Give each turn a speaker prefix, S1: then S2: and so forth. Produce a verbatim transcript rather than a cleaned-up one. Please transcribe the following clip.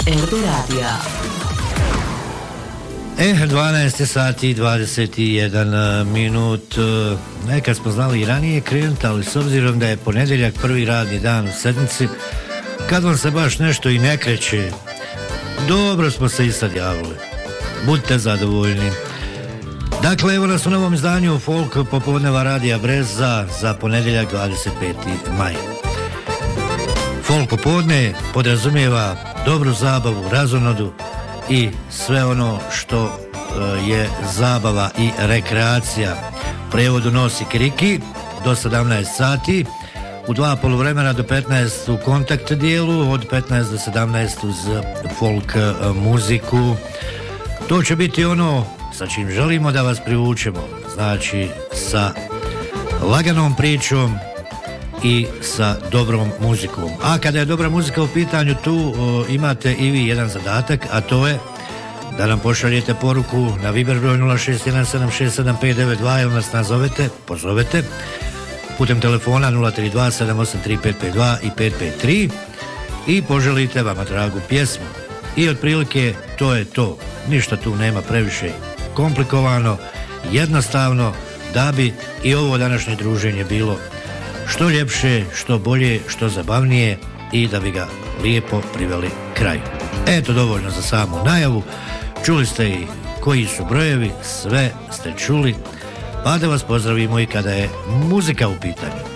S1: R D Radija.
S2: E, dvanaest sati i dvadeset jedan minut. Nekad smo znali i ranije krenuti, ali s obzirom da je ponedjeljak prvi radni dan u sedmici, kad vam se baš nešto i ne kreće, dobro smo se i sad javili. Budite zadovoljni. Dakle, evo nas u novom izdanju Folk popodneva Radija Breza za ponedjeljak dvadeset peti maj. Folk popodne podrazumijeva dobru zabavu, razonodu i sve ono što je zabava i rekreacija. U prevodu nosi kriki do sedamnaest sati, u dva poluvremena do petnaest u kontakt dijelu, od petnaest do sedamnaest uz folk muziku. To će biti ono sa čim želimo da vas privučemo, znači sa laganom pričom i sa dobrom muzikom. A kada je dobra muzika u pitanju, tu o, imate i vi jedan zadatak, a to je da nam pošaljete poruku na Viber broj nula šest jedan sedam šest sedam pet devet dva ili nas nazovete, pozovete putem telefona nula tri dva sedam osam tri pet pet dva i pet pet tri i poželite vama dragu pjesmu. I otprilike to je to. Ništa tu nema previše komplikovano, jednostavno, da bi i ovo današnje druženje bilo što ljepše, što bolje, što zabavnije i da bi ga lijepo priveli kraju. Eto, dovoljno za samu najavu. Čuli ste i koji su brojevi, sve ste čuli, pa da vas pozdravimo i kada je muzika u pitanju.